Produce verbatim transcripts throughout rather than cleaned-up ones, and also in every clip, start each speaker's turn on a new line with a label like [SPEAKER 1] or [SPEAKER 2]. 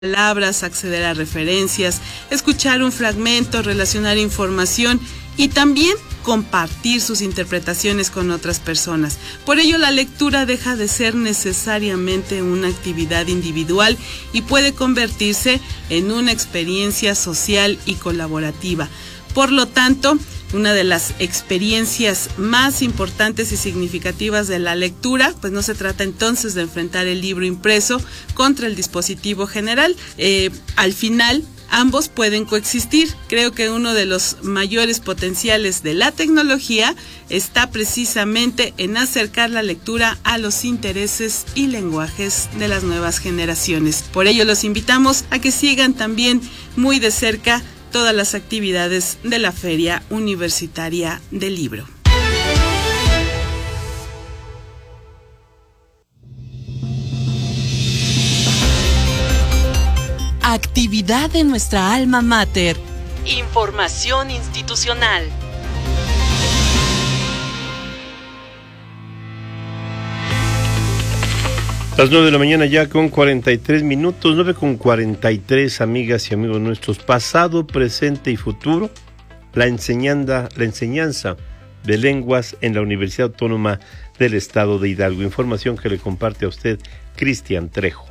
[SPEAKER 1] palabras, acceder a referencias, escuchar un fragmento, relacionar información y también compartir sus interpretaciones con otras personas. Por ello, la lectura deja de ser necesariamente una actividad individual y puede convertirse en una experiencia social y colaborativa. Por lo tanto, una de las experiencias más importantes y significativas de la lectura, pues no se trata entonces de enfrentar el libro impreso contra el dispositivo general. Eh, al final, ambos pueden coexistir. Creo que uno de los mayores potenciales de la tecnología está precisamente en acercar la lectura a los intereses y lenguajes de las nuevas generaciones. Por ello, los invitamos a que sigan también muy de cerca todas las actividades de la Feria Universitaria del Libro.
[SPEAKER 2] Actividad de nuestra alma mater. Información institucional.
[SPEAKER 3] Las nueve de la mañana ya con cuarenta y tres minutos, nueve con cuarenta y tres, amigas y amigos nuestros, pasado, presente y futuro, la enseñanza, la enseñanza de lenguas en la Universidad Autónoma del Estado de Hidalgo. Información que le comparte a usted Cristian Trejo.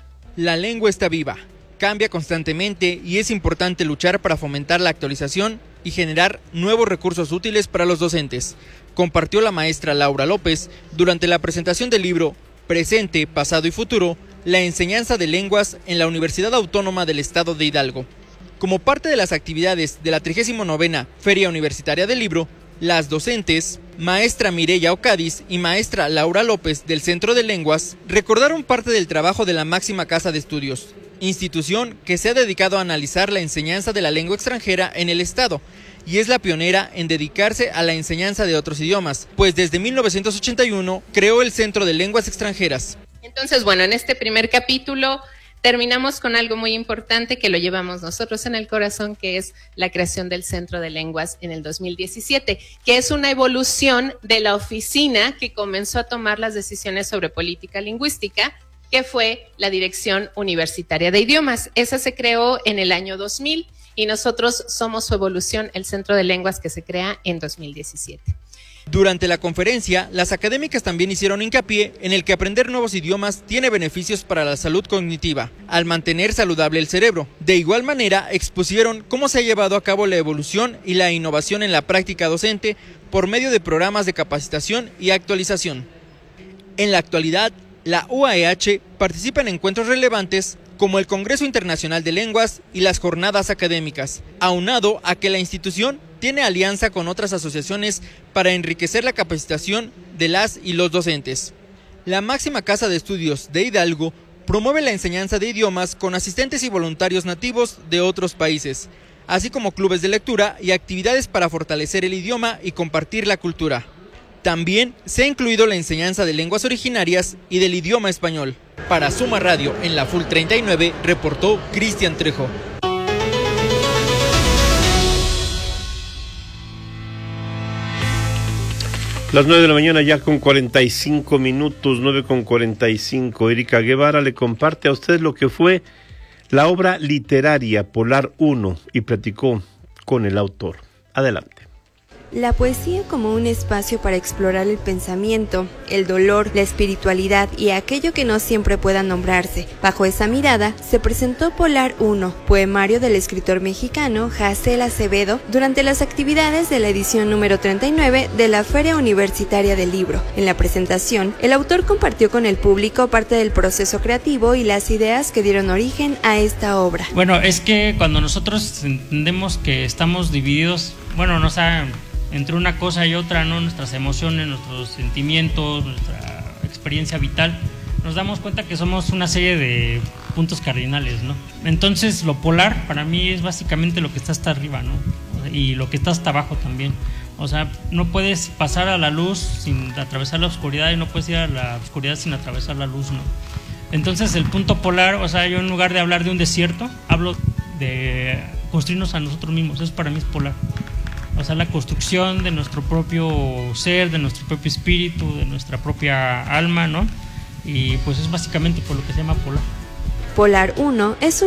[SPEAKER 4] La lengua está viva, cambia constantemente y es importante luchar para fomentar la actualización y generar nuevos recursos útiles para los docentes, compartió la maestra Laura López durante la presentación del libro Presente, Pasado y Futuro, la enseñanza de lenguas en la Universidad Autónoma del Estado de Hidalgo. Como parte de las actividades de la trigésima novena Feria Universitaria del Libro, las docentes, maestra Mireya Ocadiz y maestra Laura López del Centro de Lenguas, recordaron parte del trabajo de la máxima casa de estudios, institución que se ha dedicado a analizar la enseñanza de la lengua extranjera en el Estado, y es la pionera en dedicarse a la enseñanza de otros idiomas, pues desde mil novecientos ochenta y uno creó el Centro de Lenguas Extranjeras.
[SPEAKER 5] Entonces, bueno, en este primer capítulo terminamos con algo muy importante que lo llevamos nosotros en el corazón, que es la creación del Centro de Lenguas en el dos mil diecisiete, que es una evolución de la oficina que comenzó a tomar las decisiones sobre política lingüística, que fue la Dirección Universitaria de Idiomas. Esa se creó en el año dos mil. Y nosotros somos su evolución, el Centro de Lenguas, que se crea en dos mil diecisiete.
[SPEAKER 4] Durante la conferencia, las académicas también hicieron hincapié en el que aprender nuevos idiomas tiene beneficios para la salud cognitiva, al mantener saludable el cerebro. De igual manera, expusieron cómo se ha llevado a cabo la evolución y la innovación en la práctica docente por medio de programas de capacitación y actualización. En la actualidad, la U A E H participa en encuentros relevantes como el Congreso Internacional de Lenguas y las jornadas académicas, aunado a que la institución tiene alianza con otras asociaciones para enriquecer la capacitación de las y los docentes. La máxima casa de estudios de Hidalgo promueve la enseñanza de idiomas con asistentes y voluntarios nativos de otros países, así como clubes de lectura y actividades para fortalecer el idioma y compartir la cultura. También se ha incluido la enseñanza de lenguas originarias y del idioma español. Para Suma Radio, en la Full treinta y nueve, reportó Cristian Trejo.
[SPEAKER 3] Las nueve de la mañana ya con cuarenta y cinco minutos, nueve con cuarenta y cinco. Erika Guevara le comparte a usted lo que fue la obra literaria Polar uno y platicó con el autor. Adelante.
[SPEAKER 6] La poesía como un espacio para explorar el pensamiento, el dolor, la espiritualidad y aquello que no siempre pueda nombrarse. Bajo esa mirada, se presentó Polar uno, poemario del escritor mexicano Jaciel Acevedo, durante las actividades de la edición número treinta y nueve de la Feria Universitaria del Libro. En la presentación, el autor compartió con el público parte del proceso creativo y las ideas que dieron origen a esta obra.
[SPEAKER 7] Bueno, es que cuando nosotros entendemos que estamos divididos, bueno, no saben, entre una cosa y otra, ¿no? Nuestras emociones, nuestros sentimientos, nuestra experiencia vital, nos damos cuenta que somos una serie de puntos cardinales, ¿no? Entonces, lo polar para mí es básicamente lo que está hasta arriba, ¿no? Y lo que está hasta abajo también. O sea, no puedes pasar a la luz sin atravesar la oscuridad y no puedes ir a la oscuridad sin atravesar la luz, ¿no? Entonces, el punto polar, o sea, yo en lugar de hablar de un desierto, hablo de construirnos a nosotros mismos. Eso para mí es polar. O sea, la construcción de nuestro propio ser, de nuestro propio espíritu, de nuestra propia alma, ¿no? Y pues es básicamente por lo que se llama polar.
[SPEAKER 6] Polar uno es